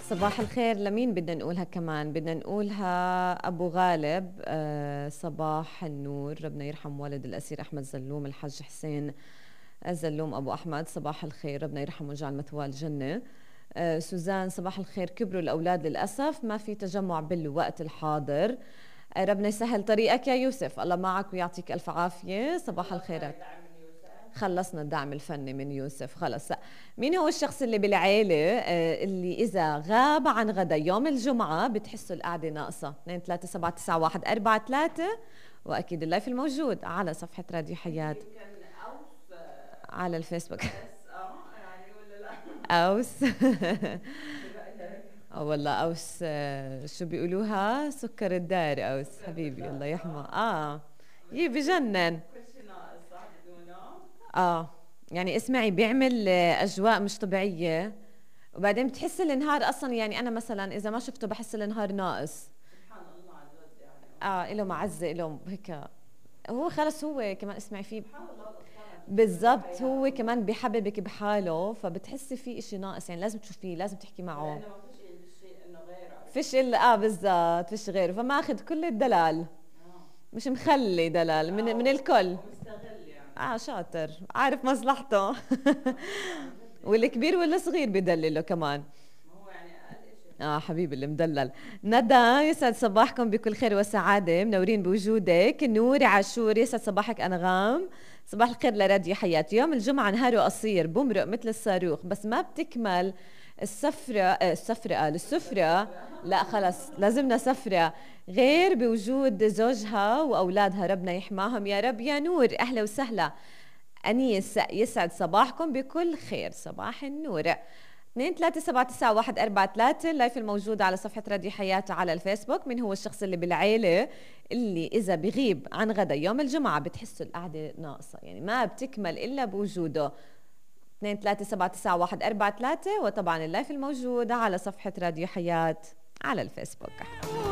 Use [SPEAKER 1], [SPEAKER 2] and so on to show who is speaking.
[SPEAKER 1] صباح الخير. لمين بدنا نقولها كمان؟ بدنا نقولها أبو غالب. صباح النور، ربنا يرحم والد الأسير أحمد زلوم الحاج حسين الزلوم أبو أحمد. صباح الخير، ربنا يرحمه ويجعل مثواه الجنة. سوزان صباح الخير، كبروا الأولاد للأسف، ما في تجمع بالوقت الحاضر. ربنا يسهل طريقك يا يوسف، الله معك ويعطيك ألف عافية. صباح الخيرات. خلصنا الدعم الفني من يوسف خلص. مين هو الشخص اللي بالعيلة اللي إذا غاب عن غدا يوم الجمعة بتحسوا القعدة ناقصة؟ 2 3 7 9 1 4 3. وأكيد اللايف الموجود على صفحة راديو حياة على الفيسبوك.
[SPEAKER 2] يعني ولا لا؟
[SPEAKER 1] أوس. والله أوس. شو بيقولوها؟ سكر الدار أوس حبيبي الله يحمى. بجنن. يعني اسمعي، بيعمل اجواء مش طبيعيه، وبعدين بتحس النهار اصلا، يعني انا مثلا اذا ما شفته بحس النهار ناقص.
[SPEAKER 2] سبحان الله عن جد يعني.
[SPEAKER 1] له معزه له هيك. هو خلص هو كمان اسمعي فيه.
[SPEAKER 2] سبحان الله.
[SPEAKER 1] بالضبط، هو كمان بحببك بحاله، فبتحسي في اشي ناقص، يعني لازم تشوفيه، لازم تحكي معه.
[SPEAKER 2] لانه ما فيش شيء انه غيره.
[SPEAKER 1] فيش الا بالضبط، فيش غيره، فماخذ كل الدلال. مش مخلي دلال من الكل.
[SPEAKER 2] مستغل يعني.
[SPEAKER 1] شاطر، عارف مصلحته. والكبير والصغير بدلله كمان.
[SPEAKER 2] ما هو يعني اقل شيء.
[SPEAKER 1] حبيبي اللي مدلل. ندى يسعد صباحكم بكل خير وسعادة، منورين بوجودك. نور عاشور يسعد صباحك أنغام. صباح الخير لراديو حياة. يوم الجمعة نهاره قصير بمرق مثل الصاروخ، بس ما بتكمل السفرة. لا خلص لازمنا سفرة غير بوجود زوجها وأولادها، ربنا يحماهم يا رب. يا نور أهلا وسهلا. أنيس يسعد صباحكم بكل خير، صباح النور. 2 3 7 9 1 4 3 اللايف الموجودة على صفحة راديو حياة على الفيسبوك. من هو الشخص اللي بالعيلة اللي إذا بغيب عن غدا يوم الجمعة بتحسوا القعدة ناقصة، يعني ما بتكمل إلا بوجوده؟ 2 3 7 9 1 4 3. وطبعا اللايف الموجود على صفحة راديو حياة على الفيسبوك.